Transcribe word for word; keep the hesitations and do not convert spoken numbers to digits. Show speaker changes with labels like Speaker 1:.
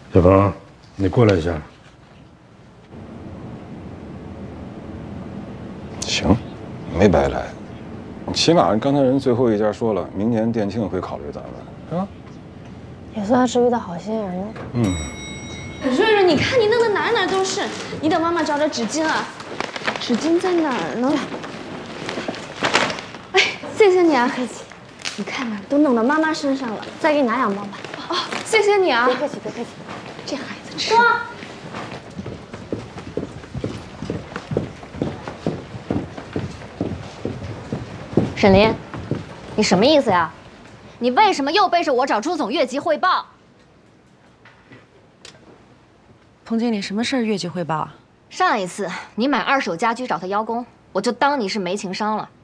Speaker 1: 小鹏，你过来一下。
Speaker 2: 行，没白来。起码刚才人最后一家说了，明年店庆会考虑咱们，是吧？
Speaker 3: 也算是遇到好心人了。
Speaker 2: 嗯。
Speaker 4: 瑞瑞，你看你弄得哪哪都是，你等妈妈找找纸巾啊。纸巾在哪儿呢？哎，谢谢你啊。
Speaker 3: 客气。
Speaker 4: 你看嘛，都弄到妈妈身上了。
Speaker 3: 再给你拿两包吧。
Speaker 4: 哦，谢谢你啊。
Speaker 3: 别客气，别客气。
Speaker 4: 这孩子吃。
Speaker 5: 沈林，你什么意思呀？你为什么又背着我找朱总越级汇报？
Speaker 6: 彭经理，什么事儿越级汇报？
Speaker 5: 上一次你买二手家居找他邀功，我就当你是没情商了。